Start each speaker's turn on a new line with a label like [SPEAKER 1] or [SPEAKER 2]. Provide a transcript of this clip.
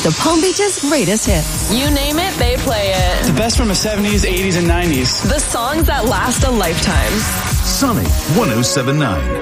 [SPEAKER 1] of Palm Beach's greatest hits.
[SPEAKER 2] You name it, they play it.
[SPEAKER 3] The best from the 70s, 80s, and 90s.
[SPEAKER 2] The songs that last a lifetime.
[SPEAKER 4] Sunny 107.9.